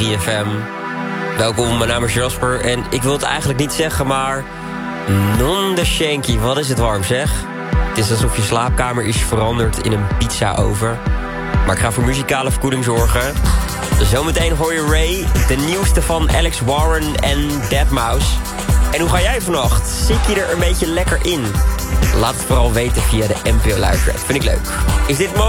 3FM. Welkom, mijn naam is Jasper en ik wil het eigenlijk niet zeggen, maar... Non de Shanky, wat is het warm zeg. Het is alsof je slaapkamer is veranderd in een pizza-oven. Maar ik ga voor muzikale verkoeling zorgen. Zometeen hoor je Ray, de nieuwste van Alex Warren en Deadmau5. En hoe ga jij vannacht? Zit je er een beetje lekker in? Laat het vooral weten via de NPO Live Chat. Vind ik leuk. Is dit mogelijk?